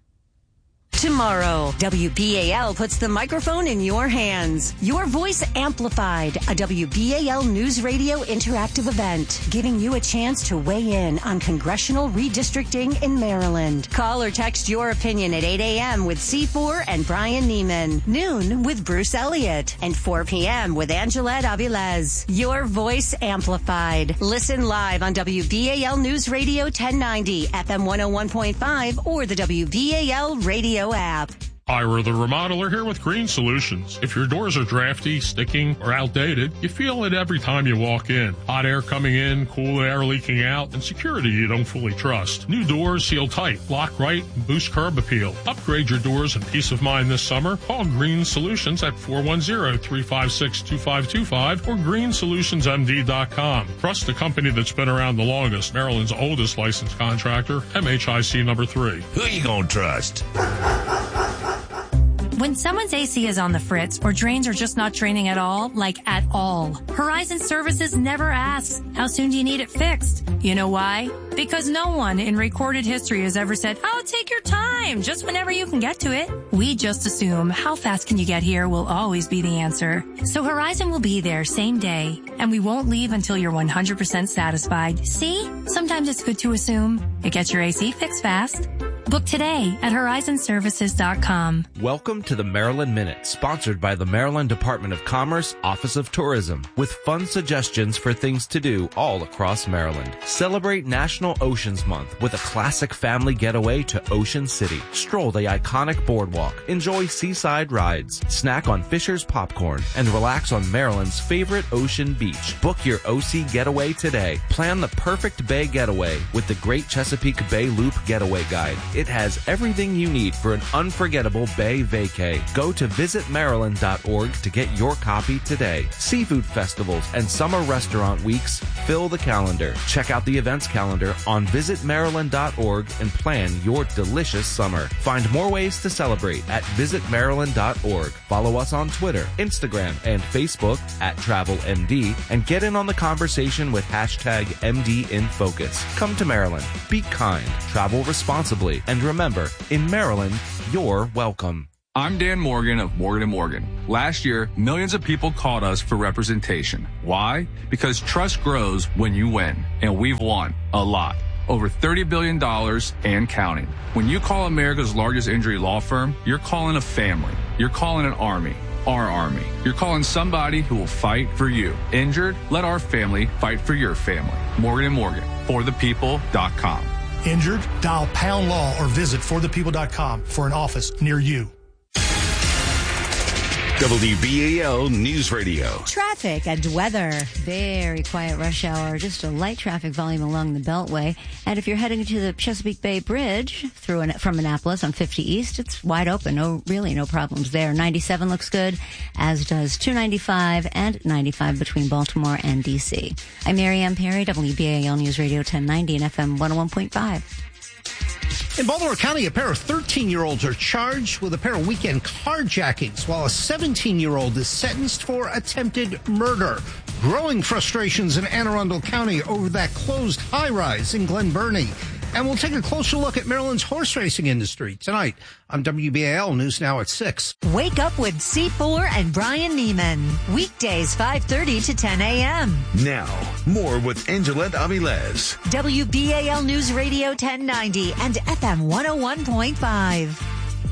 Tomorrow, W B A L puts the microphone in your hands. Your voice amplified, a W B A L News Radio interactive event, giving you a chance to weigh in on congressional redistricting in Maryland. Call or text your opinion at eight a.m. with C four and Brian Neiman, noon with Bruce Elliott, and four p.m. with Angelette Avilés. Your voice amplified. Listen live on W B A L News Radio ten ninety, F M one oh one point five, or the W B A L Radio app. Ira the Remodeler here with Green Solutions. If your doors are drafty, sticking, or outdated, you feel it every time you walk in. Hot air coming in, cool air leaking out, and security you don't fully trust. New doors seal tight, lock right, and boost curb appeal. Upgrade your doors and peace of mind this summer. Call Green Solutions at four one zero, three five six, two five two five or green solutions m d dot com. Trust the company that's been around the longest, Maryland's oldest licensed contractor, M H I C number three. Who you gonna trust? When someone's A C is on the fritz or drains are just not draining at all, like at all, Horizon Services never asks, how soon do you need it fixed? You know why? Because no one in recorded history has ever said, oh, take your time, just whenever you can get to it. We just assume how fast can you get here will always be the answer. So Horizon will be there same day, and we won't leave until you're one hundred percent satisfied. See? Sometimes it's good to assume. It gets your A C fixed fast. Book today at horizon services dot com. Welcome to the Maryland Minute, sponsored by the Maryland Department of Commerce, Office of Tourism, with fun suggestions for things to do all across Maryland. Celebrate National Oceans Month with a classic family getaway to Ocean City. Stroll the iconic boardwalk, enjoy seaside rides, snack on Fisher's popcorn, and relax on Maryland's favorite ocean beach. Book your O C getaway today. Plan the perfect bay getaway with the Great Chesapeake Bay Loop Getaway Guide. It has everything you need for an unforgettable Bay vacay. Go to visit maryland dot org to get your copy today. Seafood festivals and summer restaurant weeks fill the calendar. Check out the events calendar on visit maryland dot org and plan your delicious summer. Find more ways to celebrate at visit maryland dot org. Follow us on Twitter, Instagram, and Facebook at Travel M D and get in on the conversation with hashtag M D in Focus. Come to Maryland. Be kind. Travel responsibly. And remember, in Maryland, you're welcome. I'm Dan Morgan of Morgan and Morgan. Last year, millions of people called us for representation. Why? Because trust grows when you win. And we've won a lot. Over thirty billion dollars and counting. When you call America's largest injury law firm, you're calling a family. You're calling an army. Our army. You're calling somebody who will fight for you. Injured? Let our family fight for your family. Morgan and Morgan. for the people dot com. Injured? Dial pound law or visit for the people dot com for an office near you. W B A L News Radio. Traffic and weather. Very quiet rush hour. Just a light traffic volume along the Beltway. And if you're heading to the Chesapeake Bay Bridge through an, from Annapolis on fifty East, it's wide open. No, really no problems there. ninety-seven looks good, as does two ninety-five and ninety-five between Baltimore and D C. I'm Mary Ann Perry, W B A L News Radio ten ninety and F M one oh one point five. In Baltimore County, a pair of thirteen-year-olds are charged with a pair of weekend carjackings, while a seventeen-year-old is sentenced for attempted murder. Growing frustrations in Anne Arundel County over that closed high-rise in Glen Burnie. And we'll take a closer look at Maryland's horse racing industry tonight on W B A L News Now at six. Wake up with C four and Brian Neiman. Weekdays five thirty to ten a.m. Now, more with Angelette Avilés. W B A L News Radio ten ninety and F M one oh one point five.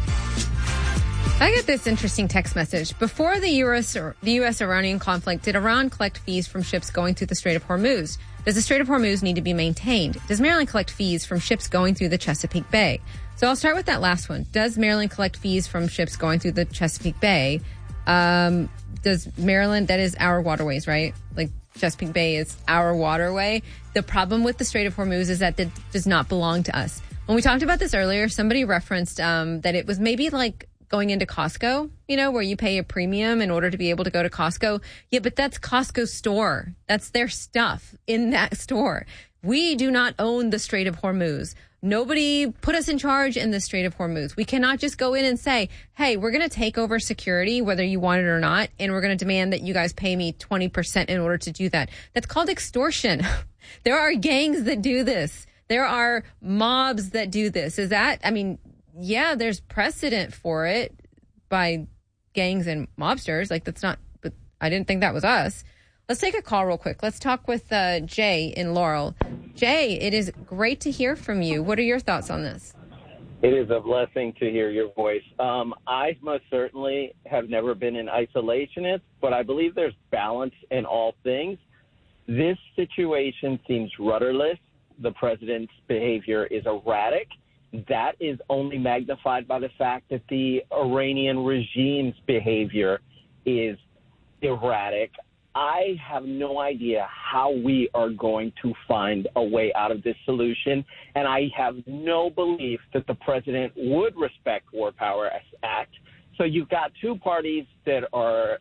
I get this interesting text message. Before the U S the U S-Iranian conflict, did Iran collect fees from ships going through the Strait of Hormuz? Does the Strait of Hormuz need to be maintained? Does Maryland collect fees from ships going through the Chesapeake Bay? So I'll start with that last one. Does Maryland collect fees from ships going through the Chesapeake Bay? Um, does Maryland, that is our waterways, right? Like Chesapeake Bay is our waterway. The problem with the Strait of Hormuz is that it does not belong to us. When we talked about this earlier, somebody referenced um, that it was maybe like going into Costco, you know, where you pay a premium in order to be able to go to Costco. Yeah, but that's Costco's store. That's their stuff in that store. We do not own the Strait of Hormuz. Nobody put us in charge in the Strait of Hormuz. We cannot just go in and say, hey, we're going to take over security, whether you want it or not, and we're going to demand that you guys pay me twenty percent in order to do that. That's called extortion. There are gangs that do this. There are mobs that do this. Is that, I mean, yeah, there's precedent for it by gangs and mobsters. Like, that's not, but I didn't think that was us. Let's take a call real quick. Let's talk with uh, Jay in Laurel. Jay, it is great to hear from you. What are your thoughts on this? It is a blessing to hear your voice. Um, I most certainly have never been an isolationist, but I believe there's balance in all things. This situation seems rudderless. The president's behavior is erratic. That is only magnified by the fact that the Iranian regime's behavior is erratic. I have no idea how we are going to find a way out of this solution, and I have no belief that the president would respect War Power Act. So you've got two parties that are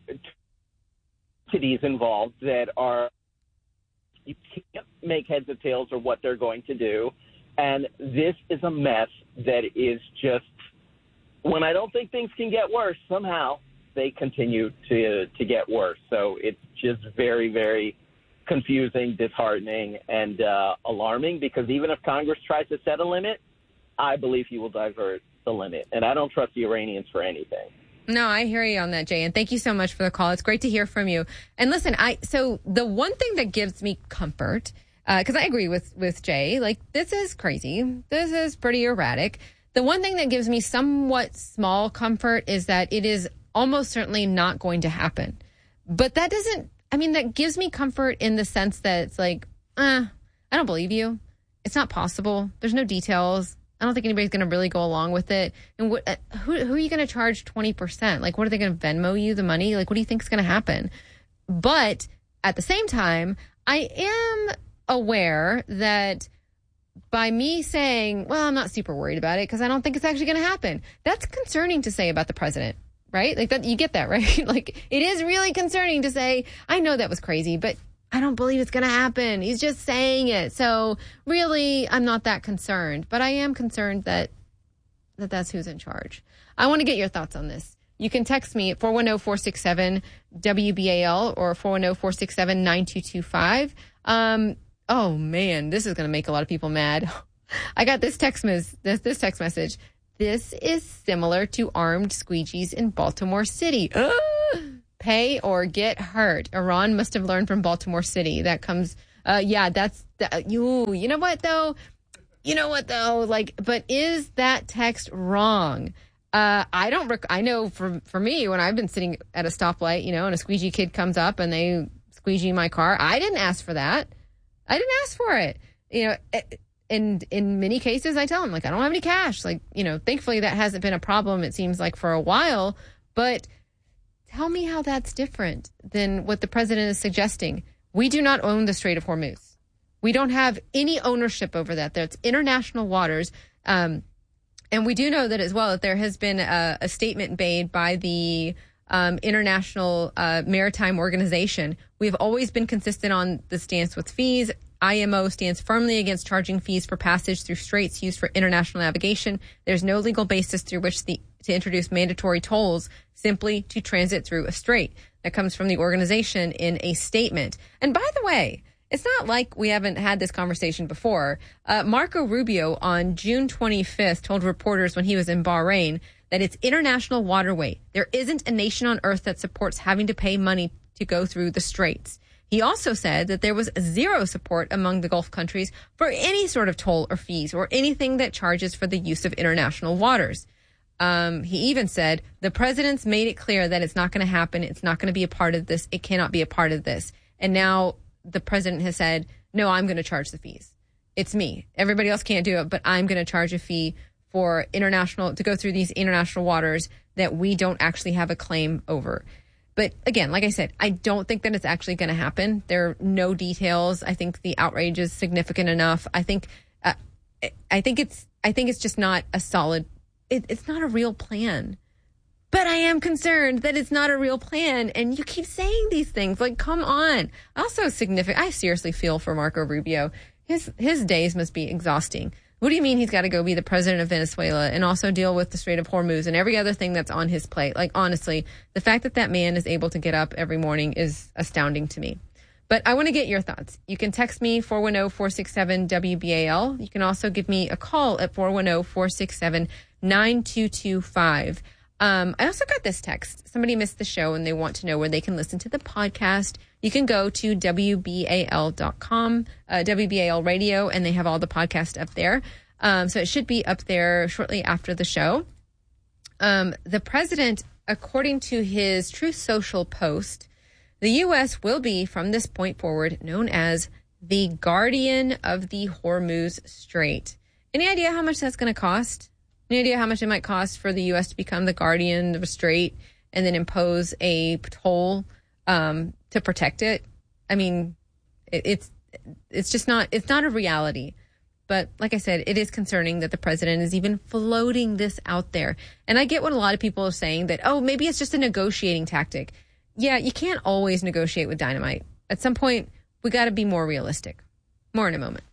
entities involved that are you can't make heads or tails of what they're going to do. And this is a mess that is just, when I don't think things can get worse, somehow they continue to to get worse. So it's just very, very confusing, disheartening, and uh, alarming, because even if Congress tries to set a limit, I believe he will divert the limit. And I don't trust the Iranians for anything. No, I hear you on that, Jay, and thank you so much for the call. It's great to hear from you. And listen, I so the one thing that gives me comfort, because uh, I agree with, with Jay, like, this is crazy. This is pretty erratic. The one thing that gives me somewhat small comfort is that it is almost certainly not going to happen. But that doesn't, I mean, that gives me comfort in the sense that it's like, eh, I don't believe you. It's not possible. There's no details. I don't think anybody's going to really go along with it. And what, uh, who, who are you going to charge twenty percent? Like, what are they going to Venmo you the money? Like, what do you think is going to happen? But at the same time, I am aware that by me saying, well, I'm not super worried about it because I don't think it's actually going to happen. That's concerning to say about the president, right? Like that, you get that, right? Like it is really concerning to say, I know that was crazy, but I don't believe it's going to happen. He's just saying it. So really, I'm not that concerned, but I am concerned that, that that's who's in charge. I want to get your thoughts on this. You can text me at four one zero, four six seven, W B A L or four one zero, four six seven, nine two two five. Um, Oh man, this is going to make a lot of people mad. I got this text mes- this, this text message. This is similar to armed squeegees in Baltimore City. Ugh. Pay or get hurt. Iran must have learned from Baltimore City. That comes, uh, yeah, that's, that, you, you know what though? You know what though? Like, but is that text wrong? Uh, I don't, rec- I know for, for me, when I've been sitting at a stoplight, you know, and a squeegee kid comes up and they squeegee my car, I didn't ask for that. I didn't ask for it. You know, and in many cases, I tell them, like, I don't have any cash. Like, you know, thankfully that hasn't been a problem, it seems like, for a while. But tell me how that's different than what the president is suggesting. We do not own the Strait of Hormuz. We don't have any ownership over that. That's international waters. Um, and we do know that as well, that there has been a, a statement made by the Um, International uh, Maritime Organization. We've always been consistent on the stance with fees. I M O stands firmly against charging fees for passage through straits used for international navigation. There's no legal basis through which the, to introduce mandatory tolls simply to transit through a strait. That comes from the organization in a statement. And by the way, it's not like we haven't had this conversation before. Uh, Marco Rubio on June twenty-fifth told reporters when he was in Bahrain that it's international waterway. There isn't a nation on earth that supports having to pay money to go through the straits. He also said that there was zero support among the Gulf countries for any sort of toll or fees or anything that charges for the use of international waters. Um, he even said, the president's made it clear that it's not going to happen. It's not going to be a part of this. It cannot be a part of this. And now the president has said, no, I'm going to charge the fees. It's me. Everybody else can't do it, but I'm going to charge a fee for international, to go through these international waters that we don't actually have a claim over. But again, like I said, I don't think that it's actually going to happen. There are no details. I think the outrage is significant enough. I think, uh, I think it's, I think it's just not a solid, it, it's not a real plan. But I am concerned that it's not a real plan. And you keep saying these things, like, come on. Also significant, I seriously feel for Marco Rubio. His, his days must be exhausting. What do you mean he's got to go be the president of Venezuela and also deal with the Strait of Hormuz and every other thing that's on his plate? Like, honestly, the fact that that man is able to get up every morning is astounding to me. But I want to get your thoughts. You can text me four one zero, four six seven, W B A L. You can also give me a call at four one zero, four six seven, nine two two five. Um, I also got this text. Somebody missed the show and they want to know where they can listen to the podcast. You can go to W B A L dot com, uh, W B A L Radio, and they have all the podcasts up there. Um, so it should be up there shortly after the show. Um, the president, according to his Truth Social post, the U S will be, from this point forward, known as the guardian of the Hormuz Strait. Any idea how much that's going to cost? Any idea how much it might cost for the U S to become the guardian of a strait and then impose a toll um, to protect it? I mean, it, it's it's just not it's not a reality. But like I said, it is concerning that the president is even floating this out there. And I get what a lot of people are saying, that, oh, maybe it's just a negotiating tactic. Yeah, you can't always negotiate with dynamite. At some point, we got to be more realistic. More in a moment.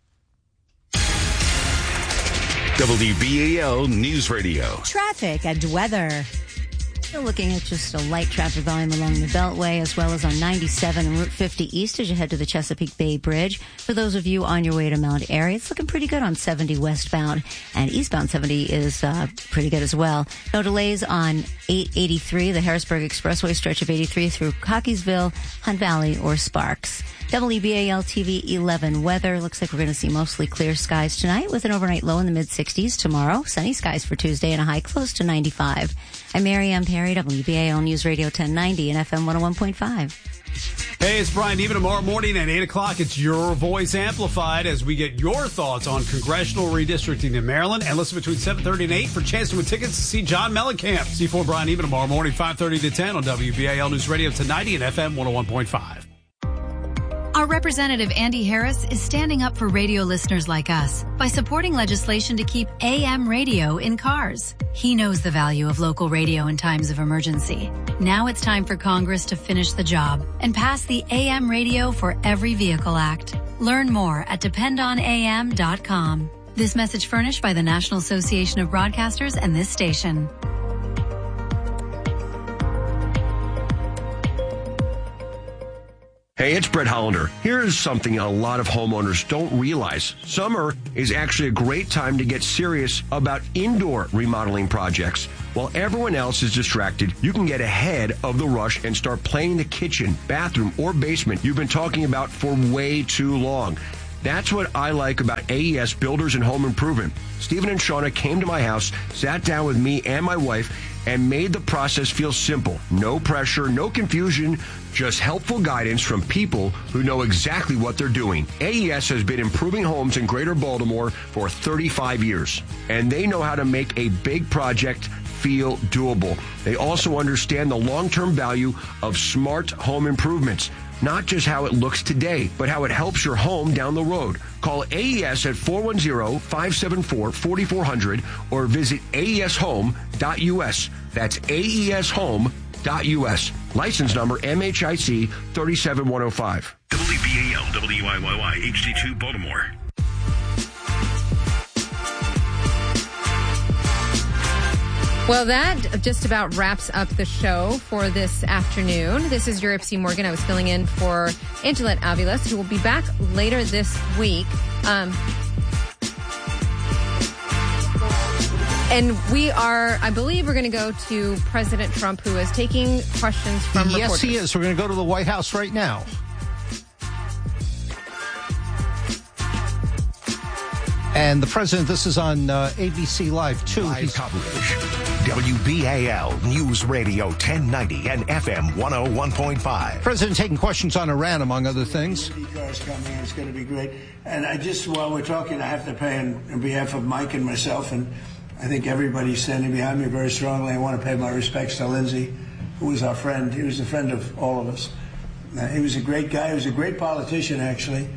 W B A L News Radio. Traffic and weather. Still looking at just a light traffic volume along the Beltway, as well as on ninety-seven and Route fifty East as you head to the Chesapeake Bay Bridge. For those of you on your way to Mount Airy, it's looking pretty good on seventy westbound, and eastbound seventy is uh, pretty good as well. No delays on eight eighty-three, the Harrisburg Expressway stretch of eighty-three through Cockeysville, Hunt Valley, or Sparks. W B A L T V eleven weather. Looks like we're going to see mostly clear skies tonight with an overnight low in the mid-sixties. Tomorrow, sunny skies for Tuesday and a high close to ninety-five. I'm Mary Ann Perry, W B A L News Radio ten ninety and F M one oh one point five. Hey, it's Brian. Even tomorrow morning at eight o'clock, it's Your Voice Amplified as we get your thoughts on congressional redistricting in Maryland. And listen between seven thirty and eight for a chance to win tickets to see John Mellencamp. C four Brian Even tomorrow morning, five thirty to ten on W B A L News Radio ten ninety and F M one oh one point five. Our Our representative Andy Harris is standing up for radio listeners like us by supporting legislation to keep A M radio in cars. He knows the value of local radio in times of emergency. Now it's time for Congress to finish the job and pass the A M Radio for Every Vehicle Act. Learn more at depend on A M dot com. This message furnished by the National Association of Broadcasters and this station. Hey, it's Brett Hollander. Here's something a lot of homeowners don't realize. Summer is actually a great time to get serious about indoor remodeling projects. While everyone else is distracted, you can get ahead of the rush and start planning the kitchen, bathroom, or basement you've been talking about for way too long. That's what I like about A E S Builders and Home Improvement. Stephen and Shauna came to my house, sat down with me and my wife, and made the process feel simple. No pressure, no confusion, just helpful guidance from people who know exactly what they're doing. A E S has been improving homes in Greater Baltimore for thirty-five years, and they know how to make a big project feel doable. They also understand the long-term value of smart home improvements. Not just how it looks today, but how it helps your home down the road. Call A E S at four one zero, five seven four, four four zero zero or visit A E S home dot U S. That's A E S home dot U S. License number M H I C three seven one zero five. W B A L, W I Y Y, H D two, Baltimore. Well, that just about wraps up the show for this afternoon. This is Europe C. Morgan. I was filling in for Angelette Aviles, who will be back later this week. Um, and we are, I believe we're going to go to President Trump, who is taking questions from yes, reporters. Yes, he is. We're going to go to the White House right now. And the president, this is on uh, A B C Live, too. Live He's coverage. W B A L News Radio ten ninety and F M one oh one point five. President taking questions on Iran, among other things. Cars coming in. It's going to be great. And I just, while we're talking, I have to pay on, on behalf of Mike and myself, and I think everybody's standing behind me very strongly. I want to pay my respects to Lindsey, who was our friend. He was a friend of all of us. Uh, he was a great guy. He was a great politician, actually.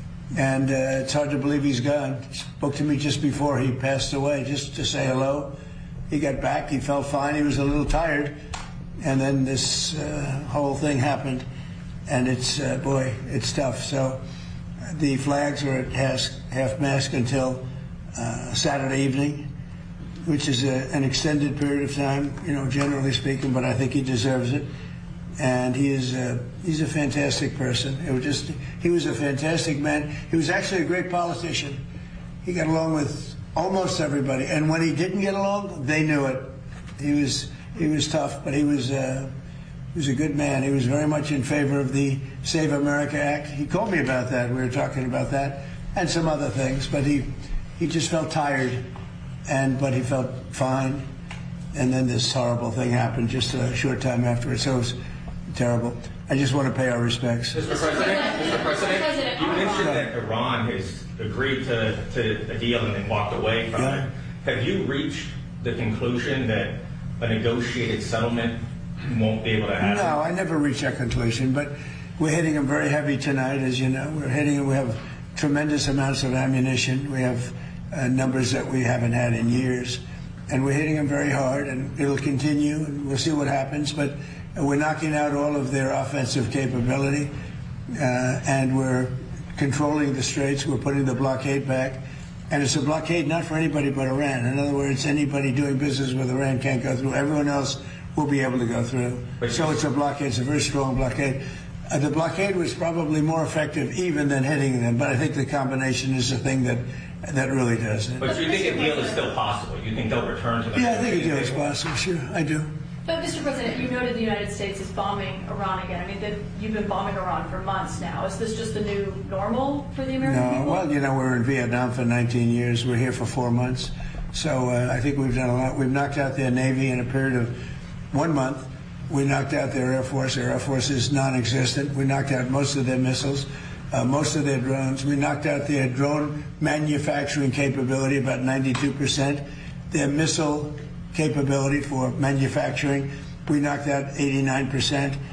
And uh, it's hard to believe he's gone. He spoke to me just before he passed away, just to say hello. He got back. He felt fine. He was a little tired. And then this uh, whole thing happened. And it's, uh, boy, it's tough. So the flags are at half, half mast until uh, Saturday evening, which is a, an extended period of time, you know, generally speaking, but I think he deserves it. And he is uh, he's a fantastic person. It was just he was a fantastic man. He was actually a great politician. He got along with almost everybody, and when he didn't get along, they knew it. He was he was tough, but he was uh, he was a good man. He was very much in favor of the Save America Act. He called me about that. We were talking about that and some other things, but he he just felt tired, and but he felt fine. And then this horrible thing happened just a short time afterwards. So it was terrible. I just want to pay our respects. Mister President, Mister President, you mentioned that Iran has agreed to, to a deal and then walked away from yeah. it. Have you reached the conclusion that a negotiated settlement won't be able to happen? No, I never reached that conclusion, but we're hitting them very heavy tonight, as you know. We're hitting them. We have tremendous amounts of ammunition. We have uh, numbers that we haven't had in years. And we're hitting them very hard, and it'll continue, and we'll see what happens. But we're knocking out all of their offensive capability, uh, and we're controlling the straits. We're putting the blockade back. And it's a blockade not for anybody but Iran. In other words, anybody doing business with Iran can't go through. Everyone else will be able to go through. So it's a blockade. It's a very strong blockade. Uh, the blockade was probably more effective even than hitting them, but I think the combination is the thing that that really does it. But you think a deal is still possible? You think they'll return to the Yeah, I think a deal is possible, sure. I do. But, Mister President, you noted the United States is bombing Iran again. I mean, that you've been bombing Iran for months now. Is this just the new normal for the American no, people? Well, you know, we're in Vietnam for nineteen years. We're here for four months. So uh, I think we've done a lot. We've knocked out their Navy in a period of one month. We knocked out their Air Force. Their Air Force is non-existent. We knocked out most of their missiles, uh, most of their drones. We knocked out their drone manufacturing capability, about ninety-two percent. Their missile capability for manufacturing, we knocked out eighty-nine percent.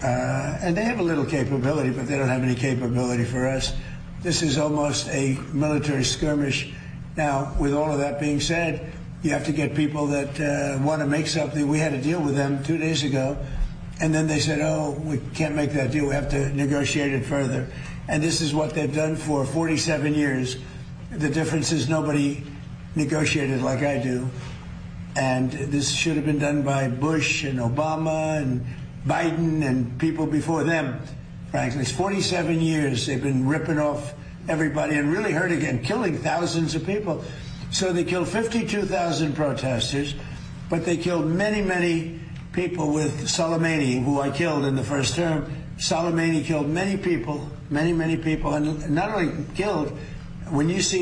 Uh, and they have a little capability, but they don't have any capability for us. This is almost a military skirmish. Now, with all of that being said, you have to get people that uh, want to make something. We had a deal with them two days ago, and then they said, oh, we can't make that deal. We have to negotiate it further. And this is what they've done for forty-seven years. The difference is nobody negotiated like I do. And this should have been done by Bush and Obama and Biden and people before them, frankly. It's forty-seven years they've been ripping off everybody and really hurting and killing thousands of people. So they killed fifty-two thousand protesters, but they killed many, many people with Soleimani, who I killed in the first term. Soleimani killed many people, many, many people, and not only killed, when you see